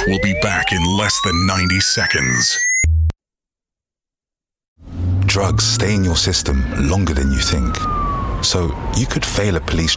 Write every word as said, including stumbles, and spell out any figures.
will be back in less than ninety seconds. Drugs stay in your system longer than you think. So you could fail a police